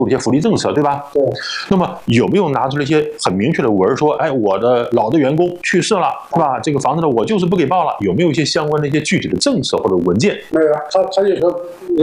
一些福利政策，对吧？ 对。 那么有没有拿出了一些很明确的文说，哎，我的老的员工去世了，是吧？这个房子呢，我就是不给报了，有没有一些相关的一些具体的政策或者文件？ 没有啊，他就说。